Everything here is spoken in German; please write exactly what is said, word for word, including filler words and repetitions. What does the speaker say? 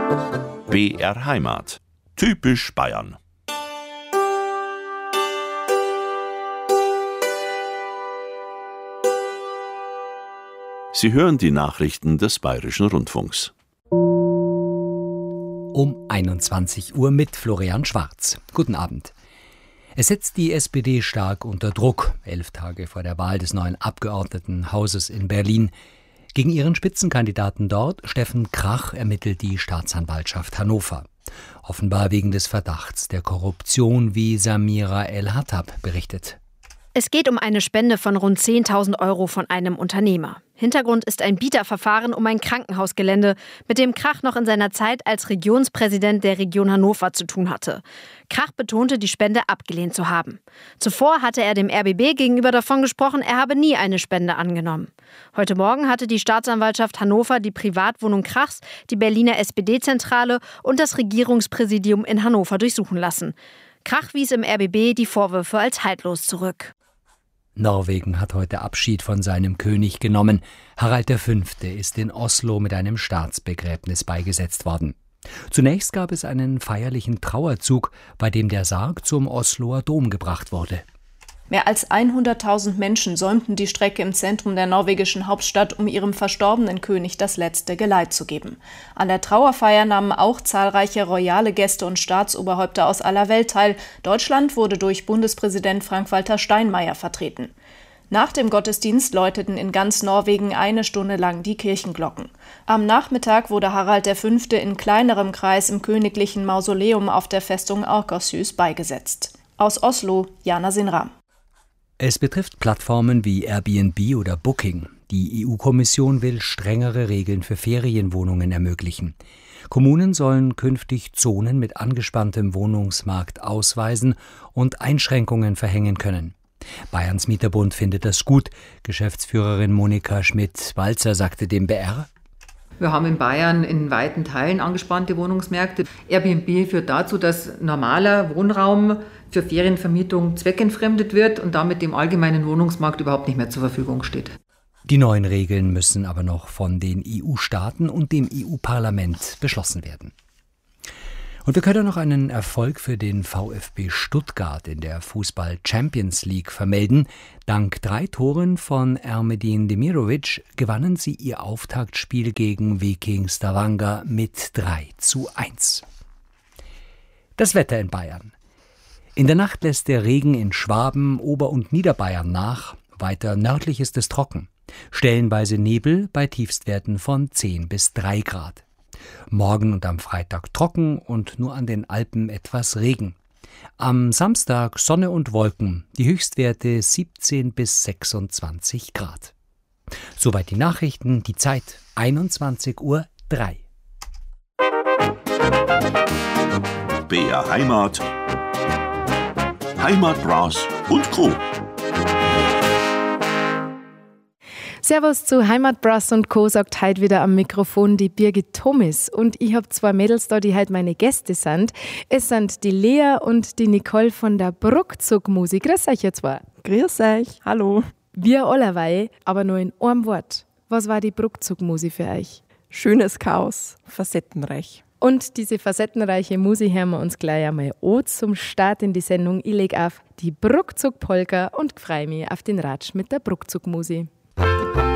B R Heimat. Typisch Bayern. Sie hören die Nachrichten des Bayerischen Rundfunks. Um einundzwanzig Uhr mit Florian Schwarz. Guten Abend. Es setzt die S P D stark unter Druck, elf Tage vor der Wahl des neuen Abgeordnetenhauses in Berlin. Gegen ihren Spitzenkandidaten dort, Steffen Krach, ermittelt die Staatsanwaltschaft Hannover. Offenbar wegen des Verdachts der Korruption, wie Samira El-Hattab berichtet. Es geht um eine Spende von rund zehntausend Euro von einem Unternehmer. Hintergrund ist ein Bieterverfahren um ein Krankenhausgelände, mit dem Krach noch in seiner Zeit als Regionspräsident der Region Hannover zu tun hatte. Krach betonte, die Spende abgelehnt zu haben. Zuvor hatte er dem R B B gegenüber davon gesprochen, er habe nie eine Spende angenommen. Heute Morgen hatte die Staatsanwaltschaft Hannover die Privatwohnung Krachs, die Berliner S P D-Zentrale und das Regierungspräsidium in Hannover durchsuchen lassen. Krach wies im R B B die Vorwürfe als haltlos zurück. Norwegen hat heute Abschied von seinem König genommen. Harald der Fünfte ist in Oslo mit einem Staatsbegräbnis beigesetzt worden. Zunächst gab es einen feierlichen Trauerzug, bei dem der Sarg zum Osloer Dom gebracht wurde. Mehr als hunderttausend Menschen säumten die Strecke im Zentrum der norwegischen Hauptstadt, um ihrem verstorbenen König das letzte Geleit zu geben. An der Trauerfeier nahmen auch zahlreiche royale Gäste und Staatsoberhäupter aus aller Welt teil. Deutschland wurde durch Bundespräsident Frank-Walter Steinmeier vertreten. Nach dem Gottesdienst läuteten in ganz Norwegen eine Stunde lang die Kirchenglocken. Am Nachmittag wurde Harald der Fünfte in kleinerem Kreis im königlichen Mausoleum auf der Festung Akershus beigesetzt. Aus Oslo, Jana Sinram. Es betrifft Plattformen wie Airbnb oder Booking. Die E U-Kommission will strengere Regeln für Ferienwohnungen ermöglichen. Kommunen sollen künftig Zonen mit angespanntem Wohnungsmarkt ausweisen und Einschränkungen verhängen können. Bayerns Mieterbund findet das gut. Geschäftsführerin Monika Schmidt-Walzer sagte dem B R: Wir haben in Bayern in weiten Teilen angespannte Wohnungsmärkte. Airbnb führt dazu, dass normaler Wohnraum für Ferienvermietung zweckentfremdet wird und damit dem allgemeinen Wohnungsmarkt überhaupt nicht mehr zur Verfügung steht. Die neuen Regeln müssen aber noch von den E U-Staaten und dem E U-Parlament beschlossen werden. Und wir können noch einen Erfolg für den VfB Stuttgart in der Fußball-Champions League vermelden. Dank drei Toren von Ermedin Demirovic gewannen sie ihr Auftaktspiel gegen Viking Stavanger mit drei zu eins. Das Wetter in Bayern. In der Nacht lässt der Regen in Schwaben, Ober- und Niederbayern nach. Weiter nördlich ist es trocken. Stellenweise Nebel bei Tiefstwerten von zehn bis drei Grad. Morgen und am Freitag trocken und nur an den Alpen etwas Regen. Am Samstag Sonne und Wolken, die Höchstwerte siebzehn bis sechsundzwanzig Grad. Soweit die Nachrichten, die Zeit einundzwanzig Uhr drei. B R Heimat. Heimatbras und Co. Servus zu Heimatbras und Co. sagt heute wieder am Mikrofon die Birgit Thomis. Und ich habe zwei Mädels da, die heute meine Gäste sind. Es sind die Lea und die Nicole von der Bruckzug-Musik. Grüß euch ihr zwei. Grüß euch, hallo. Wir allerweil, aber nur in einem Wort. Was war die Bruckzug-Musik für euch? Schönes Chaos, facettenreich. Und diese facettenreiche Musik hören wir uns gleich einmal an zum Start in die Sendung. Ich lege auf die Bruckzug-Polka und freue mich auf den Ratsch mit der Bruckzug-Musik.